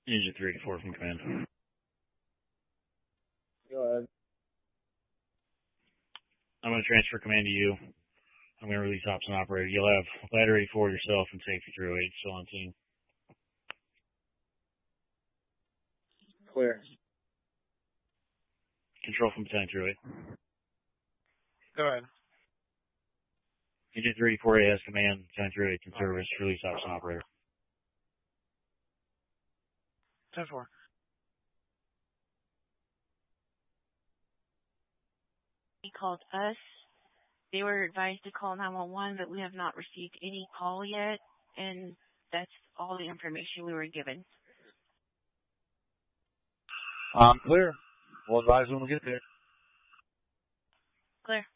Engine 384 from command. Go ahead. I'm going to transfer command to you. I'm going to release ops and operator. You'll have ladder 84 yourself and safety 308 still on team. Clear. Control from battalion 308. Go ahead. Engine 384A has command. Battalion 308 in service. Release ops and operator. 10-4. He called us. They were advised to call 911, but we have not received any call yet, and that's all the information we were given. Clear. We'll advise when we get there. Clear.